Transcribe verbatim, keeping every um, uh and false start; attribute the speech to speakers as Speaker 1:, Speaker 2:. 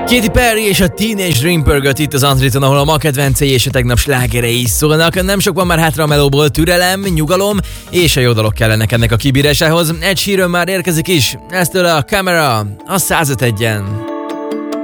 Speaker 1: Katy Perry és a Teenage Dream pörgött itt az Antriton, ahol a ma kedvencei és a tegnap slágerei is szólnak. Nem sok van már hátra a melóból, türelem, nyugalom és a jó dalok kellenek ennek a kibírásához. Ed Sheeran már érkezik is, ez tőle a Camera, a száz öt egyen.